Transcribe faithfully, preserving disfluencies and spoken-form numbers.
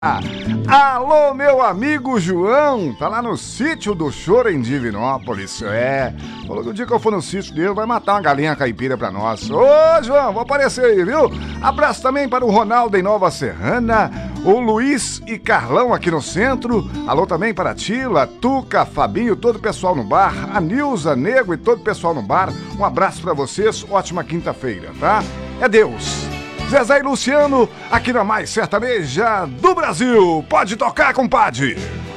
Alô, meu amigo João, tá lá no sítio do Choro em Divinópolis. É, falou que o dia que eu for no sítio dele vai matar uma galinha caipira pra nós. Ô, João, vou aparecer aí, viu? Abraço também para o Ronaldo em Nova Serrana, o Luiz e Carlão aqui no centro. Alô também para a Tila, Tuca, Fabinho, todo o pessoal no bar, a Nilza, Nego e todo o pessoal no bar. Um abraço pra vocês, ótima quinta-feira, tá? É Deus. Zezé e Luciano, aqui na Mais Sertaneja do Brasil. Pode tocar, compadre!